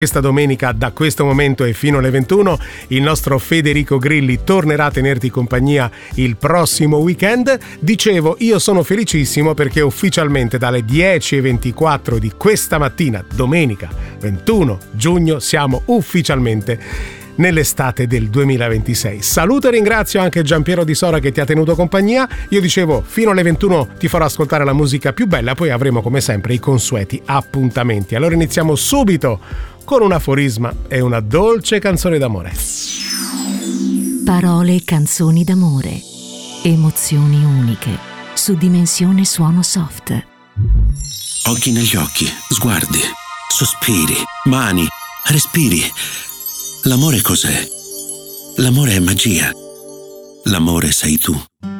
Questa domenica, da questo momento e fino alle 21, il nostro Federico Grilli tornerà a tenerti compagnia il prossimo weekend. Dicevo, io sono felicissimo perché ufficialmente dalle 10:24 di questa mattina, domenica 21 giugno, siamo ufficialmente nell'estate del 2026. Saluto e ringrazio anche Giampiero Di Sora che ti ha tenuto compagnia. Io dicevo, fino alle 21 ti farò ascoltare la musica più bella, poi avremo come sempre i consueti appuntamenti. Allora iniziamo subito con un aforisma e una dolce canzone d'amore. Parole e canzoni d'amore, emozioni uniche, su Dimensione Suono Soft. Occhi negli occhi, sguardi, sospiri, mani, respiri. L'amore cos'è? L'amore è magia. L'amore sei tu.